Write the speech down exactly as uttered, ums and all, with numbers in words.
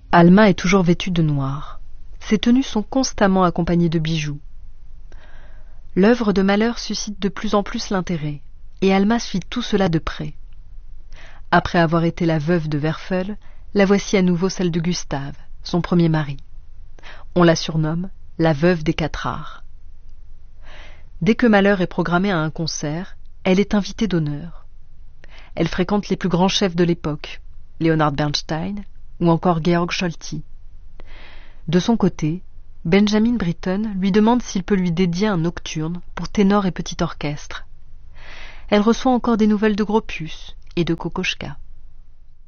Alma est toujours vêtue de noir. Ses tenues sont constamment accompagnées de bijoux. L'œuvre de Mahler suscite de plus en plus l'intérêt, et Alma suit tout cela de près. Après avoir été la veuve de Werfel, la voici à nouveau celle de Gustave, son premier mari. On la surnomme la veuve des quatre arts. Dès que Mahler est programmé à un concert, elle est invitée d'honneur. Elle fréquente les plus grands chefs de l'époque, Leonard Bernstein ou encore Georg Scholti. De son côté, Benjamin Britten lui demande s'il peut lui dédier un nocturne pour ténor et petit orchestre. Elle reçoit encore des nouvelles de Gropius et de Kokoschka.